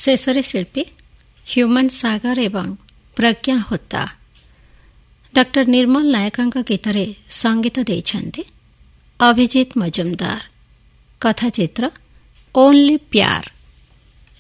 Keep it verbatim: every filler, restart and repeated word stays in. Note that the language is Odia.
ଶେଷରେ ଶିଳ୍ପୀ ହ୍ୟୁମାନ ସାଗର ଏବଂ ପ୍ରଜ୍ଞା ହୋତା। ଡକ୍ଟର ନିର୍ମଳ ନାୟକଙ୍କ ଗୀତରେ ସଙ୍ଗୀତ ଦେଇଛନ୍ତି ଅଭିଜିତ ମଜୁମଦାର। କଥାଚିତ୍ର ଓନ୍ଲି ପ୍ୟାର।